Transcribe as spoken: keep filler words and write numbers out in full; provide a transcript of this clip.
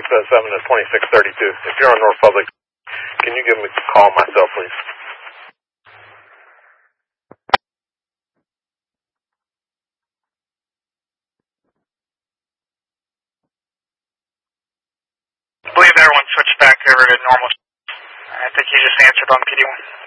seven to twenty-six thirty-two. If you're on North Public, can you give me a call myself, please? I believe everyone switched back over to normal. I think you just answered on P D one.